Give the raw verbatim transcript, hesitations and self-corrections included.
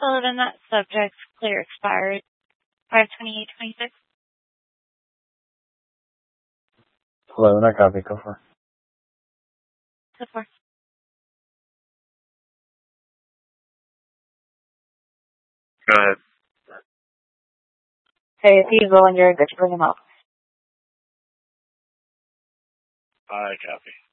Sullivan, that subject's clear expired five twenty-eight twenty-six. Hello, I copy. Go for it. So far. Go ahead. Hey, if he's willing, you're good to bring him up. I copy.